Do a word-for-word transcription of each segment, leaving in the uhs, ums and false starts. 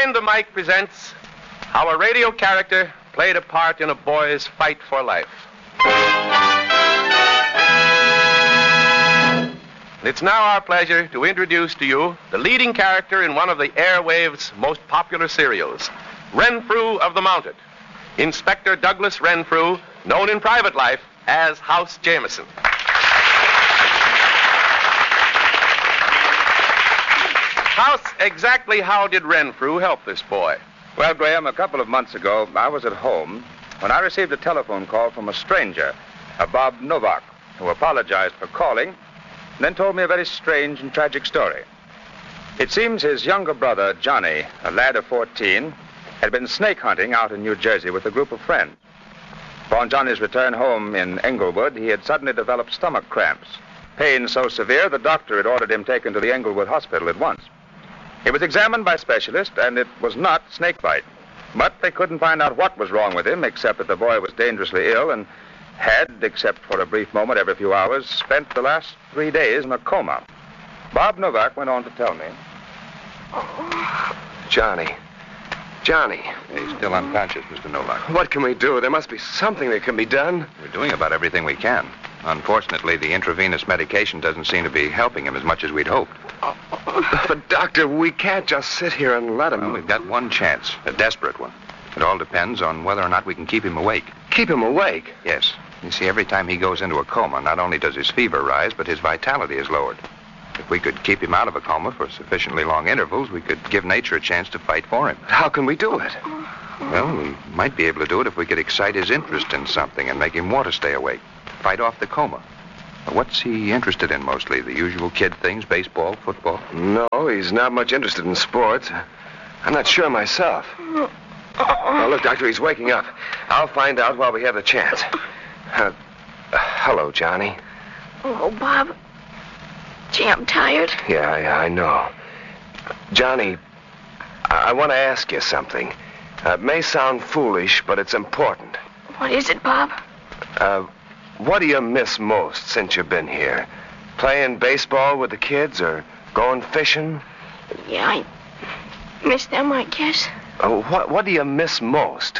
Behind the Mic presents how a radio character played a part in a boy's fight for life. It's now our pleasure to introduce to you the leading character in one of the airwave's most popular serials, Renfrew of the Mounted, Inspector Douglas Renfrew, known in private life as House Jameson. House, exactly how did Renfrew help this boy? Well, Graham, a couple of months ago, I was at home when I received a telephone call from a stranger, a Bob Novak, who apologized for calling and then told me a very strange and tragic story. It seems his younger brother, Johnny, a lad of fourteen, had been snake hunting out in New Jersey with a group of friends. Upon Johnny's return home in Englewood, he had suddenly developed stomach cramps. Pain so severe, the doctor had ordered him taken to the Englewood hospital at once. He was examined by specialists, and it was not snakebite. But they couldn't find out what was wrong with him, except that the boy was dangerously ill and had, except for a brief moment every few hours, spent the last three days in a coma. Bob Novak went on to tell me. Johnny. Johnny. He's still unconscious, Mister Novak. What can we do? There must be something that can be done. We're doing about everything we can. Unfortunately, the intravenous medication doesn't seem to be helping him as much as we'd hoped. But, Doctor, we can't just sit here and let him... Well, we've got one chance, a desperate one. It all depends on whether or not we can keep him awake. Keep him awake? Yes. You see, every time he goes into a coma, not only does his fever rise, but his vitality is lowered. If we could keep him out of a coma for sufficiently long intervals, we could give nature a chance to fight for him. How can we do it? Well, we might be able to do it if we could excite his interest in something and make him want to stay awake. Fight off the coma. What's he interested in mostly? The usual kid things, baseball, football? No, he's not much interested in sports. I'm not sure myself. Now, look, Doctor, he's waking up. I'll find out while we have the chance. Uh, uh, hello, Johnny. Oh, Bob. Gee, I'm tired. Yeah, yeah, I know. Johnny, I, I want to ask you something. Uh, it may sound foolish, but it's important. What is it, Bob? Uh, what do you miss most since you've been here? Playing baseball with the kids or going fishing? Yeah, I miss them, I guess. Oh, what, what do you miss most?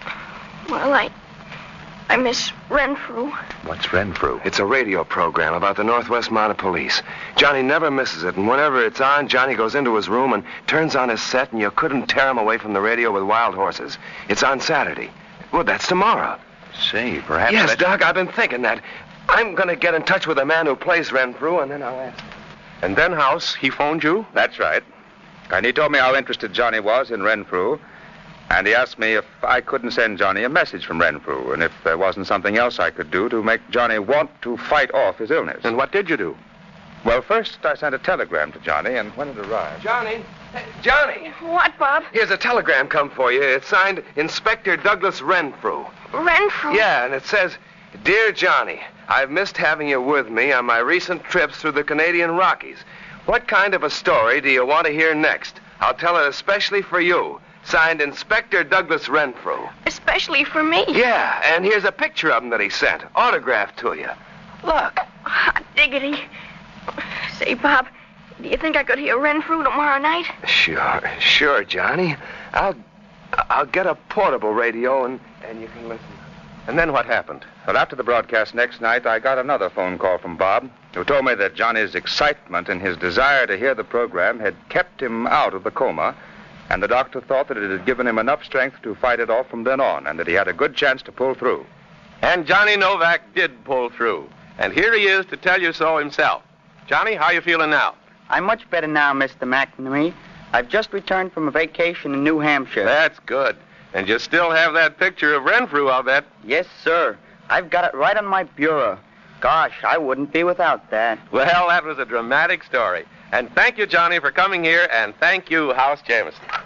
Well, I... I miss Renfrew. What's Renfrew? It's a radio program about the Northwest Mounted Police. Johnny never misses it, and whenever it's on, Johnny goes into his room and turns on his set, and you couldn't tear him away from the radio with wild horses. It's on Saturday. Well, that's tomorrow. Say, perhaps... Yes, that... Doc, I've been thinking that. I'm going to get in touch with the man who plays Renfrew, and then I'll ask him. And then, House, he phoned you? That's right. And he told me how interested Johnny was in Renfrew. And he asked me if I couldn't send Johnny a message from Renfrew, and if there wasn't something else I could do to make Johnny want to fight off his illness. And what did you do? Well, first I sent a telegram to Johnny, and when it arrived... Johnny? Hey, Johnny! What, Bob? Here's a telegram come for you. It's signed Inspector Douglas Renfrew. Renfrew? Yeah, and it says, Dear Johnny, I've missed having you with me on my recent trips through the Canadian Rockies. What kind of a story do you want to hear next? I'll tell it especially for you. Signed Inspector Douglas Renfrew. Especially for me? Yeah, and here's a picture of him that he sent, autographed to you. Look. Hot diggity. Say, Bob, do you think I could hear Renfrew tomorrow night? Sure, sure, Johnny. I'll I'll get a portable radio and, and you can listen. And then what happened? Well, after the broadcast next night, I got another phone call from Bob, who told me that Johnny's excitement and his desire to hear the program had kept him out of the coma, and the doctor thought that it had given him enough strength to fight it off from then on, and that he had a good chance to pull through. And Johnny Novak did pull through. And here he is to tell you so himself. Johnny, how you feeling now? I'm much better now, Mister McNamee. I've just returned from a vacation in New Hampshire. That's good. And you still have that picture of Renfrew, I'll bet. Yes, sir. I've got it right on my bureau. Gosh, I wouldn't be without that. Well, that was a dramatic story. And thank you, Johnny, for coming here, and thank you, House Jameson.